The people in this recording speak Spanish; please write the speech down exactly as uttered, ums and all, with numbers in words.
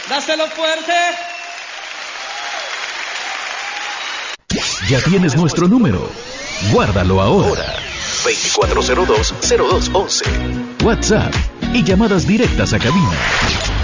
Dáselo fuerte. Ya tienes nuestro número. Guárdalo ahora. veinticuatro cero dos, cero dos once. WhatsApp y llamadas directas a cabina.